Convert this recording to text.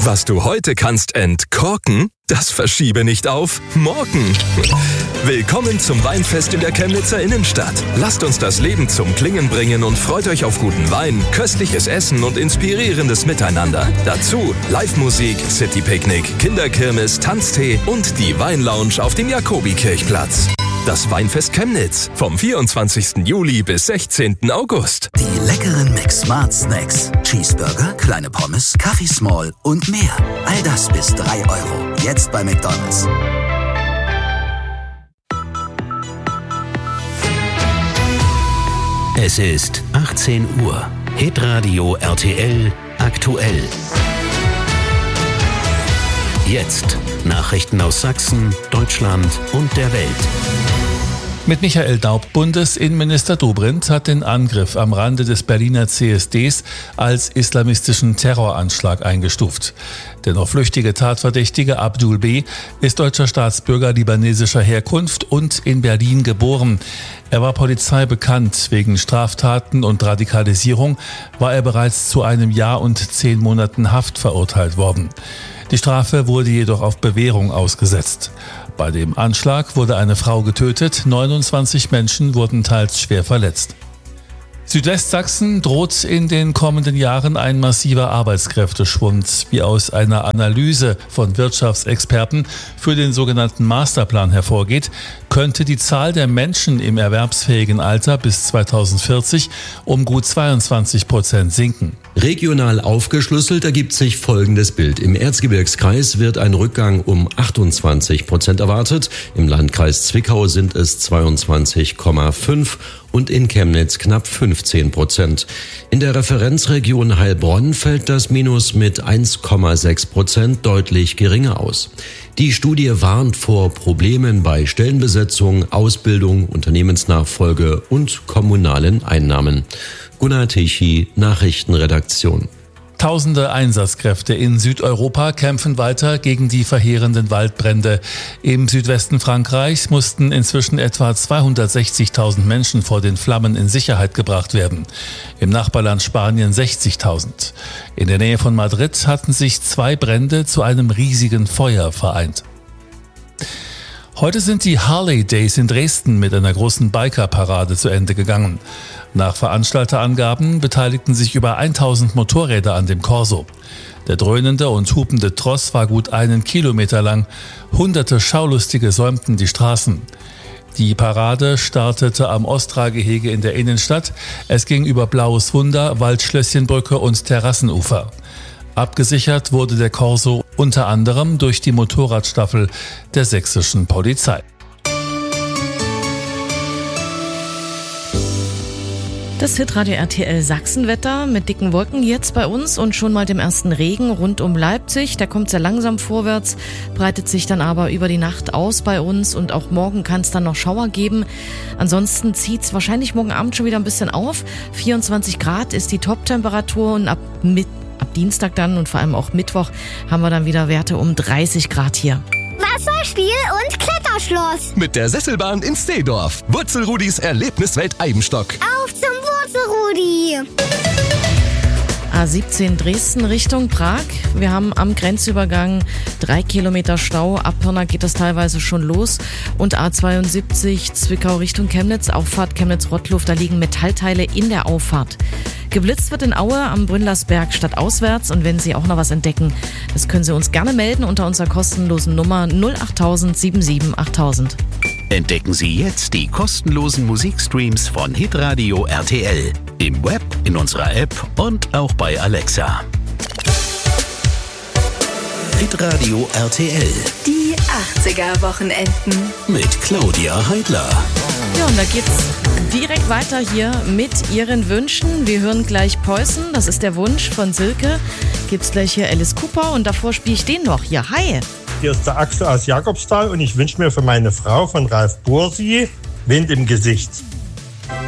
Was du heute kannst entkorken, das verschiebe nicht auf morgen. Willkommen zum Weinfest in der Chemnitzer Innenstadt. Lasst uns das Leben zum Klingen bringen und freut euch auf guten Wein, köstliches Essen und inspirierendes Miteinander. Dazu Live-Musik, City-Picknick, Kinderkirmes, Tanztee und die Weinlounge auf dem Jakobikirchplatz. Das Weinfest Chemnitz vom 24. Juli bis 16. August. Die leckeren McSmart Snacks. Cheeseburger, kleine Pommes, Kaffee Small und mehr. All das bis 3 €. Jetzt bei McDonald's. Es ist 18 Uhr. Hitradio RTL aktuell. Jetzt Nachrichten aus Sachsen, Deutschland und der Welt. Mit Michael Daub. Bundesinnenminister Dobrindt hat den Angriff am Rande des Berliner CSDs als islamistischen Terroranschlag eingestuft. Der noch flüchtige Tatverdächtige Abdul B. ist deutscher Staatsbürger libanesischer Herkunft und in Berlin geboren. Er war Polizei bekannt. Wegen Straftaten und Radikalisierung war er bereits zu 1 Jahr und 10 Monaten Haft verurteilt worden. Die Strafe wurde jedoch auf Bewährung ausgesetzt. Bei dem Anschlag wurde eine Frau getötet, 29 Menschen wurden teils schwer verletzt. Südwestsachsen droht in den kommenden Jahren ein massiver Arbeitskräfteschwund. Wie aus einer Analyse von Wirtschaftsexperten für den sogenannten Masterplan hervorgeht, könnte die Zahl der Menschen im erwerbsfähigen Alter bis 2040 um gut 22% sinken. Regional aufgeschlüsselt ergibt sich folgendes Bild. Im Erzgebirgskreis wird ein Rückgang um 28% erwartet. Im Landkreis Zwickau sind es 22,5% und in Chemnitz knapp 15%. In der Referenzregion Heilbronn fällt das Minus mit 1,6% deutlich geringer aus. Die Studie warnt vor Problemen bei Stellenbesetzung, Ausbildung, Unternehmensnachfolge und kommunalen Einnahmen. Gunnar Tichy, Nachrichtenredaktion. Tausende Einsatzkräfte in Südeuropa kämpfen weiter gegen die verheerenden Waldbrände. Im Südwesten Frankreichs mussten inzwischen etwa 260.000 Menschen vor den Flammen in Sicherheit gebracht werden. Im Nachbarland Spanien 60.000. In der Nähe von Madrid hatten sich 2 Brände zu einem riesigen Feuer vereint. Heute sind die Harley Days in Dresden mit einer großen Biker-Parade zu Ende gegangen. Nach Veranstalterangaben beteiligten sich über 1000 Motorräder an dem Corso. Der dröhnende und hupende Tross war gut 1 Kilometer lang. Hunderte Schaulustige säumten die Straßen. Die Parade startete am Ostra-Gehege in der Innenstadt. Es ging über Blaues Wunder, Waldschlösschenbrücke und Terrassenufer. Abgesichert wurde der Corso unter anderem durch die Motorradstaffel der sächsischen Polizei. Das Hitradio RTL Sachsenwetter mit dicken Wolken jetzt bei uns und schon mal dem ersten Regen rund um Leipzig. Der kommt sehr langsam vorwärts, breitet sich dann aber über die Nacht aus bei uns und auch morgen kann es dann noch Schauer geben. Ansonsten zieht es wahrscheinlich morgen Abend schon wieder ein bisschen auf. 24 Grad ist die Top-Temperatur und ab Dienstag dann und vor allem auch Mittwoch haben wir dann wieder Werte um 30 Grad hier. Wasserspiel und Kletterschloss. Mit der Sesselbahn in Steedorf. Wurzelrudis Erlebniswelt Eibenstock. Auf zum Wurzelrudi. A17 Dresden Richtung Prag. Wir haben am Grenzübergang 3 Kilometer Stau. Ab Pirna geht das teilweise schon los. Und A72 Zwickau Richtung Chemnitz, Auffahrt Chemnitz-Rottluff. Da liegen Metallteile in der Auffahrt. Geblitzt wird in Aue am Brünnlersberg stadtauswärts. Und wenn Sie auch noch was entdecken, das können Sie uns gerne melden unter unserer kostenlosen Nummer 08000 77 8000. Entdecken Sie jetzt die kostenlosen Musikstreams von Hitradio RTL. Im Web, in unserer App und auch bei Alexa. Hitradio RTL. Die 80er-Wochenenden. Mit Claudia Heidler. Ja, und da geht's direkt weiter hier mit Ihren Wünschen. Wir hören gleich Poison, das ist der Wunsch von Silke. Gibt's gleich hier Alice Cooper und davor spiele ich den noch. Ja, hi. Hier ist der Axel aus Jakobsthal und ich wünsche mir für meine Frau von Ralf Bursi Wind im Gesicht.